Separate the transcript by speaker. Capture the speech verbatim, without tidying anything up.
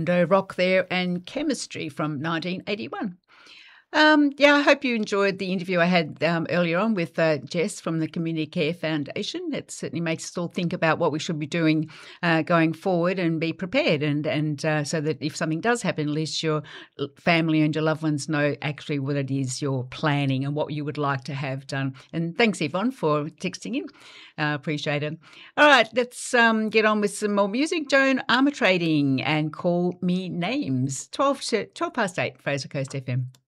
Speaker 1: Mondo Rock there and Chemistry from nineteen eighty-one. Um, yeah, I hope you enjoyed the interview I had um, earlier on with uh, Jess from the Community Care Foundation. It certainly makes us all think about what we should be doing uh, going forward and be prepared, and and uh, so that if something does happen, at least your family and your loved ones know actually what it is you're planning and what you would like to have done. And thanks, Yvonne, for texting in. Uh, appreciate it. All right, let's um, get on with some more music. Joan Armatrading and Call Me Names. twelve, to, twelve past eight, Fraser Coast F M.